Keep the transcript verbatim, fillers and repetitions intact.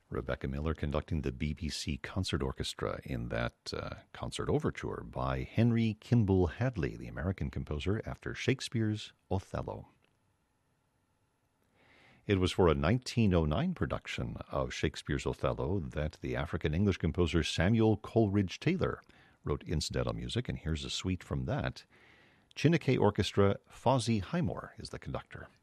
Rebecca Miller conducting the B B C Concert Orchestra in that uh, concert overture by Henry Kimball Hadley, the American composer, after Shakespeare's Othello. It was for a nineteen oh nine production of Shakespeare's Othello that the African-English composer Samuel Coleridge Taylor wrote incidental music, and here's a suite from that. Chineke Orchestra, Fozzie Highmore is the conductor.